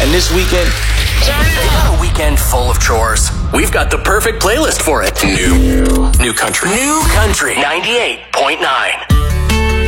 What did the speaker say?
And this weekend, a weekend full of chores. We've got the perfect playlist for it. New country. New country. 98.9.